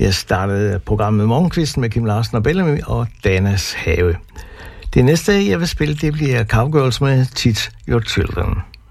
Jeg startede programmet Morgenkvisten med Kim Larsen og Bellamy og Danas Have. Det næste, jeg vil spille, det bliver Cowgirls med Teach Your Children.